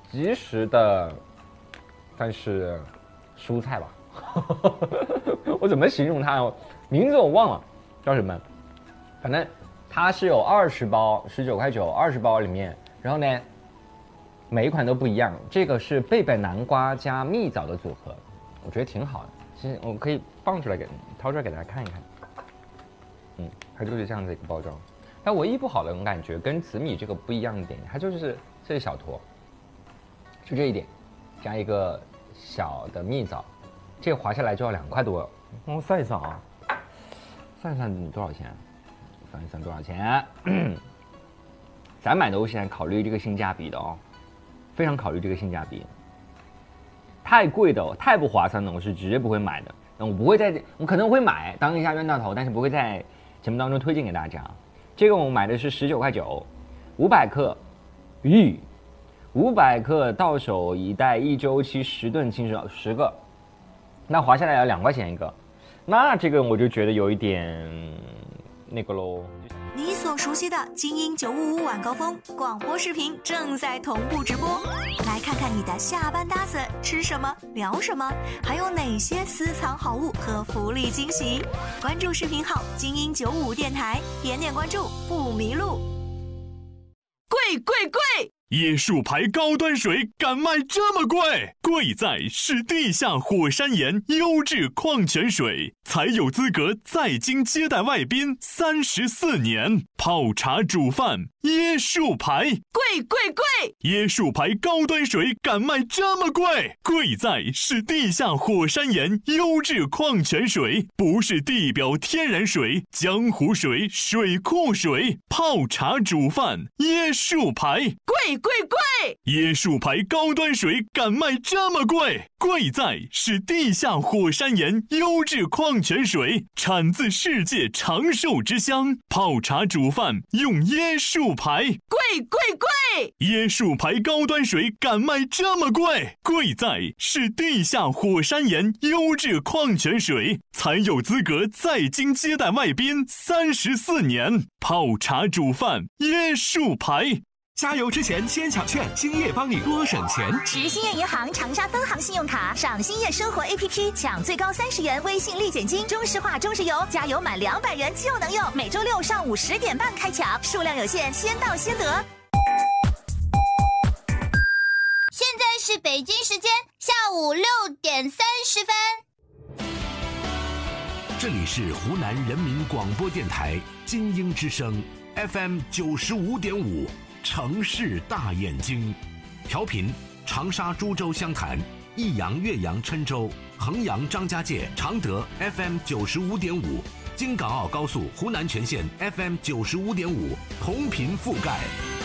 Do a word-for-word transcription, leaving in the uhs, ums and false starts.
即食的，算是蔬菜吧。我怎么形容它？名字我忘了，叫什么？反正它是有二十包，十九块九，二十包里面，然后呢，每一款都不一样。这个是贝贝南瓜加蜜枣的组合，我觉得挺好的。其实我可以放出来给掏出来给大家看一看。嗯，它就是这样子一个包装。但唯一不好的我感觉跟紫米这个不一样一点，它就是这一小坨，就这一点，加一个小的蜜枣，这个划下来就要两块多。我算一算啊，算一算多少钱？算一算多少钱？咱买东西还考虑这个性价比的哦，非常考虑这个性价比。太贵的、太不划算的，我是绝对不会买的。那我不会在，我可能会买当一下冤大头，但是不会在节目当中推荐给大家。这个我买的是十九块九，五百克，咦，五百克到手一袋一周期十顿轻食十个，那划下来要两块钱一个，那这个我就觉得有一点那个喽。 你所熟悉的精英九五五晚高峰广播视频正在同步直播，来看看你的下班搭子吃什么聊什么，还有哪些私藏好物和福利惊喜。关注视频号精英九五五电台，点点关注不迷路。 贵贵贵！椰树牌高端水敢卖这么贵？贵在是地下火山岩优质矿泉水，才有资格在京接待外宾三十四年。泡茶煮饭，椰树牌， 贵贵贵！ 椰树牌高端水敢卖这么贵？贵在是地下火山岩优质矿泉水，不是地表天然水、江湖水、水库水。泡茶煮饭，椰树牌， 贵贵贵！ 椰树牌高端水敢卖这么贵？贵在是地下火山岩优质矿泉水，产自世界长寿之乡。泡茶煮饭用椰树牌， 贵贵贵！ 椰树牌高端水敢卖这么贵？贵在是地下火山岩优质矿泉水，才有资格在京接待外宾三十四年。泡茶煮饭，椰树牌。 加油之前先抢券，兴业帮你多省钱。 持兴业银行长沙分行信用卡，上兴业生活 A P P 抢最高三十元微信立减金，中石化、中石油加油满两百元就能用。每周六上午十点半开抢，数量有限，先到先得。 现在是北京时间下午六点三十分。 这里是湖南人民广播电台金鹰之声 F M 九十五点五。城市大眼睛，调频长沙、株洲、湘潭、益阳、岳阳、郴州、衡阳、张家界、常德 F M 九十五点五，京港澳高速湖南全线 F M 九十五点五，同频覆盖。